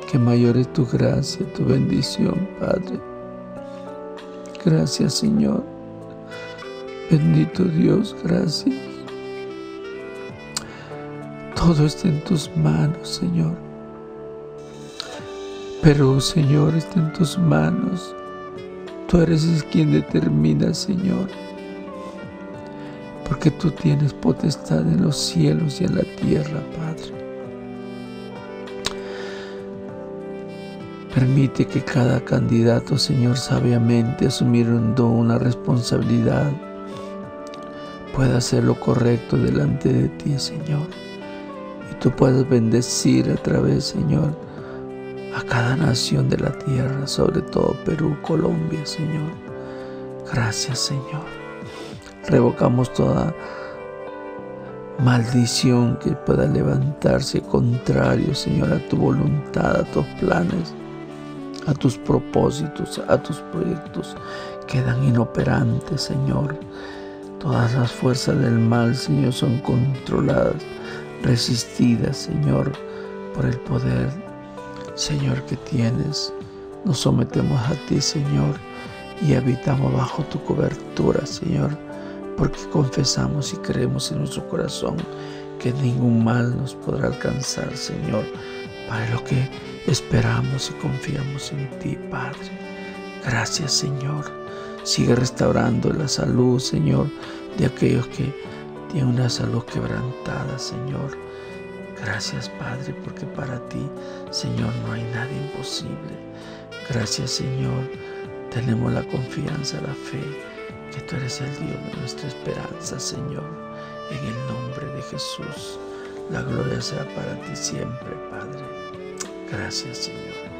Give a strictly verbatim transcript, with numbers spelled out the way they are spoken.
que mayor es tu gracia, tu bendición, Padre. Gracias, Señor. Bendito Dios, gracias. Todo está en tus manos, Señor. Pero, Señor, está en tus manos. Tú eres quien determina, Señor. Porque tú tienes potestad en los cielos y en la tierra, Padre. Permite que cada candidato, Señor, sabiamente asumiendo una responsabilidad, pueda hacer lo correcto delante de ti, Señor. Y tú puedas bendecir a través, Señor, a cada nación de la tierra, sobre todo Perú, Colombia, Señor. Gracias, Señor. Revocamos toda maldición que pueda levantarse contrario, Señor, a tu voluntad, a tus planes, a tus propósitos, a tus proyectos. Quedan inoperantes, Señor. Todas las fuerzas del mal, Señor, son controladas, resistidas, Señor, por el poder, Señor, que tienes. Nos sometemos a ti, Señor, y habitamos bajo tu cobertura, Señor, porque confesamos y creemos en nuestro corazón que ningún mal nos podrá alcanzar, Señor, para lo que esperamos y confiamos en ti, Padre. Gracias, Señor. Sigue restaurando la salud, Señor, de aquellos que tienen una salud quebrantada, Señor. Gracias, Padre, porque para ti, Señor, no hay nada imposible. Gracias, Señor. Tenemos la confianza, la fe, que tú eres el Dios de nuestra esperanza, Señor. En el nombre de Jesús, la gloria sea para ti siempre, Padre. Gracias, Señor.